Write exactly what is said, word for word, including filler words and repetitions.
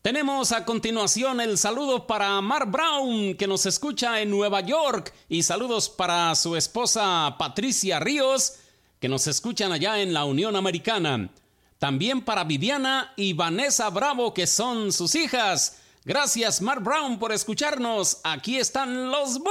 Tenemos a continuación el saludo para Mark Brown, que nos escucha en Nueva York, y saludos para su esposa Patricia Ríos, que nos escuchan allá en la Unión Americana. También para Viviana y Vanessa Bravo, que son sus hijas. Gracias, Mark Brown, por escucharnos. Aquí están los